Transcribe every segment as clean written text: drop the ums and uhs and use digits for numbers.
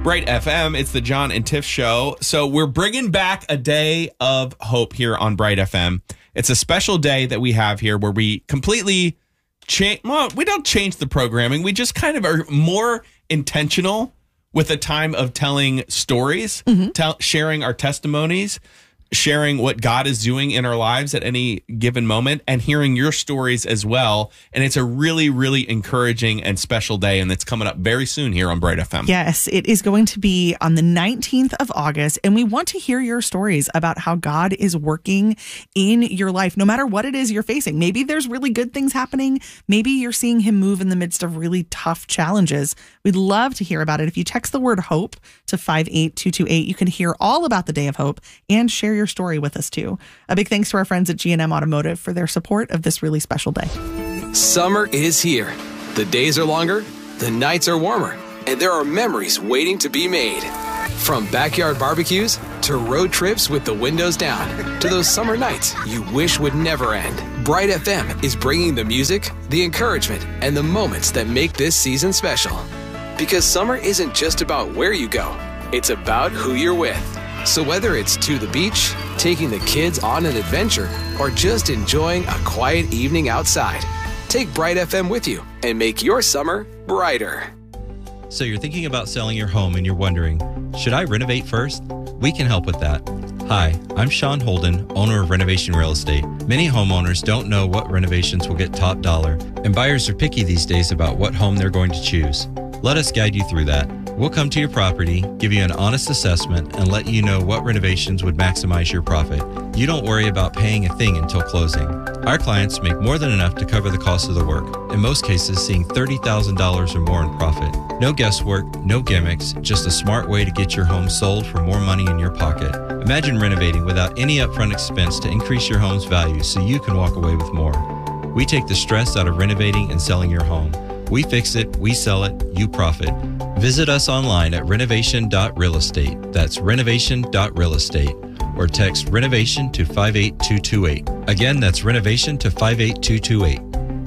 Bright FM, it's the John and Tiff Show. So we're bringing back a day of hope here on Bright FM. It's a special day that we have here where we completely change. Well, we don't change the programming. We just kind of are more intentional with a time of telling stories, sharing our testimonies, sharing what God is doing in our lives at any given moment, and hearing your stories as well. And it's a really, really encouraging and special day, and it's coming up very soon here on Bright FM. Yes, it is going to be on the 19th of August, and we want to hear your stories about how God is working in your life, no matter what it is you're facing. Maybe there's really good things happening. Maybe you're seeing him move in the midst of really tough challenges. We'd love to hear about it. If you text the word HOPE to 58228, you can hear all about the Day of Hope and share your story with us too. A big thanks to our friends at G&M Automotive for their support of this really special day. Summer is here. The days are longer, the nights are warmer, and there are memories waiting to be made. From backyard barbecues to road trips with the windows down to those summer nights you wish would never end. Bright FM is bringing the music, the encouragement, and the moments that make this season special. Because summer isn't just about where you go, it's about who you're with. So whether it's to the beach, taking the kids on an adventure, or just enjoying a quiet evening outside, take Bright FM with you and make your summer brighter. So you're thinking about selling your home and you're wondering, should I renovate first? We can help with that. Hi, I'm Sean Holden, owner of Renovation Real Estate. Many homeowners don't know what renovations will get top dollar, and buyers are picky these days about what home they're going to choose. Let us guide you through that. We'll come to your property, give you an honest assessment, and let you know what renovations would maximize your profit. You don't worry about paying a thing until closing. Our clients make more than enough to cover the cost of the work, in most cases seeing $30,000 or more in profit. No guesswork, no gimmicks, just a smart way to get your home sold for more money in your pocket. Imagine renovating without any upfront expense to increase your home's value so you can walk away with more. We take the stress out of renovating and selling your home. We fix it, we sell it, you profit. Visit us online at renovation.realestate. That's renovation.realestate. Or text renovation to 58228. Again, that's renovation to 58228.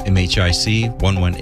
MHIC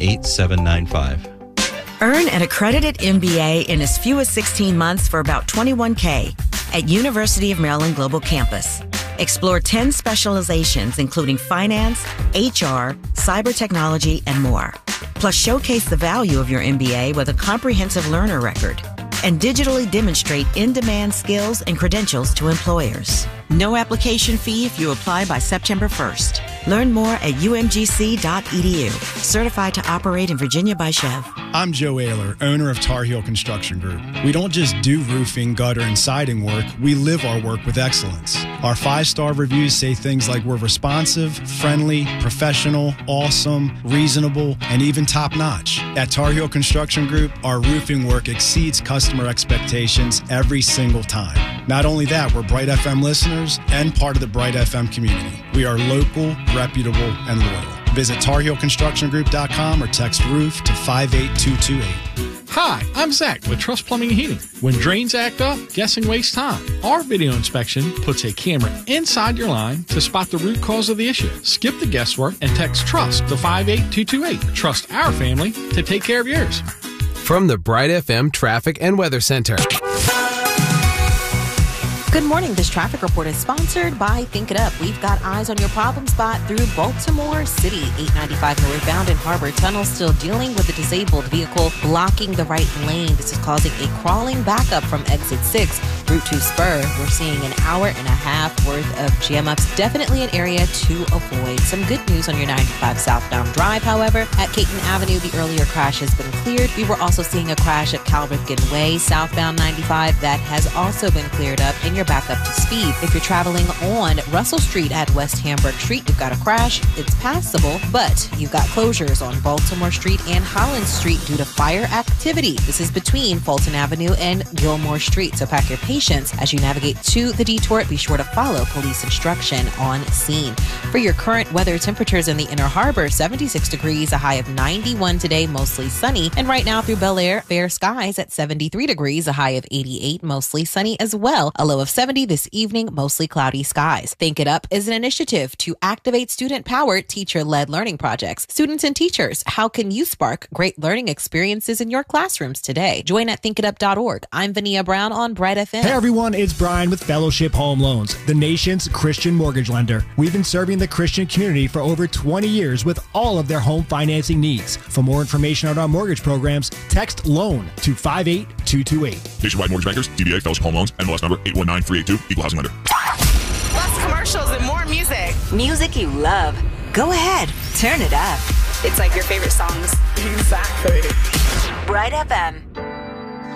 118795. Earn an accredited MBA in as few as 16 months for about $21K at University of Maryland Global Campus. Explore 10 specializations, including finance, HR, cyber technology, and more. Plus, showcase the value of your MBA with a comprehensive learner record and digitally demonstrate in-demand skills and credentials to employers. No application fee if you apply by September 1st. Learn more at umgc.edu. Certified to operate in Virginia by Chev. I'm Joe Ayler, owner of Tar Heel Construction Group. We don't just do roofing, gutter, and siding work. We live our work with excellence. Our 5-star reviews say things like we're responsive, friendly, professional, awesome, reasonable, and even top-notch. At Tar Heel Construction Group, our roofing work exceeds customer expectations every single time. Not only that, we're Bright FM listeners and part of the Bright FM community. We are local, reputable, and loyal. Visit TarHeelConstructionGroup.com or text roof to 58228. Hi, I'm Zach with Trust Plumbing and Heating. When drains act up, guessing wastes time. Our video inspection puts a camera inside your line to spot the root cause of the issue. Skip the guesswork and text TRUST to 58228. Trust our family to take care of yours. From the Bright FM Traffic and Weather Center. Good morning. This traffic report is sponsored by Think It Up. We've got eyes on your problem spot through Baltimore City. 895 northbound in Harbor Tunnel still dealing with a disabled vehicle blocking the right lane. This is causing a crawling backup from exit 6, Route 2 Spur. We're seeing an hour and a half worth of jam-ups. Definitely an area to avoid. Some good news on your 95 southbound drive, however. At Caton Avenue, the earlier crash has been cleared. We were also seeing a crash at Calvertgen Way, southbound 95. That has also been cleared up, and you're back up to speed. If you're traveling on Russell Street at West Hamburg Street, you've got a crash. It's passable, but you've got closures on Baltimore Street and Holland Street due to fire activity. This is between Fulton Avenue and Gilmore Street, so pack your patience as you navigate to the detour. Be sure to follow police instruction on scene. For your current weather, temperatures in the Inner Harbor, 76 degrees, a high of 91 today, mostly sunny. And right now through Bel Air, fair skies at 73 degrees, a high of 88, mostly sunny as well, a low of 70 this evening, mostly cloudy skies. Think It Up is an initiative to activate student-powered, teacher-led learning projects. Students and teachers, how can you spark great learning experiences in your classrooms today? Join at thinkitup.org. I'm Vania Brown on Bright FM. Hey everyone, it's Brian with Fellowship Home Loans, the nation's Christian mortgage lender. We've been serving the Christian community for over 20 years with all of their home financing needs. For more information on our mortgage programs, text LOAN to 58228. Nationwide Mortgage Bankers, DBA Fellowship Home Loans, NMLS number 819382, Equal Housing Lender. Less commercials and more music. Music you love. Go ahead, turn it up. It's like your favorite songs. Exactly. Bright FM.